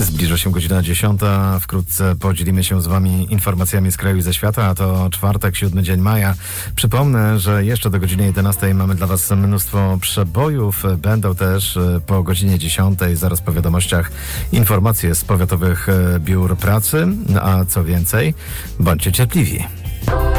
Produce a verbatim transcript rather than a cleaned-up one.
Zbliża się godzina dziesiąta. Wkrótce podzielimy się z wami informacjami z kraju i ze świata, a to czwartek, siódmy dzień maja. Przypomnę, że jeszcze do godziny jedenastej mamy dla was mnóstwo przebojów. Będą też po godzinie dziesiątej, zaraz po wiadomościach, informacje z powiatowych biur pracy. A co więcej, bądźcie cierpliwi.